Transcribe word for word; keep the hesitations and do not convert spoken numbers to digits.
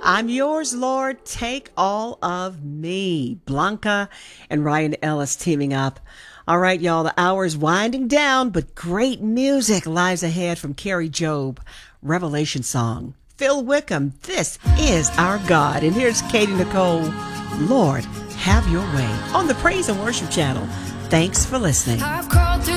I'm yours, Lord. Take all of me. Blanca and Ryan Ellis teaming up. All right, y'all, the hour is winding down, but great music lies ahead from Carrie Job, Revelation Song. Phil Wickham, This Is Our God. And here's Katie Nicole, Lord, have your way, on the Praise and Worship Channel. Thanks for listening. I've crawled through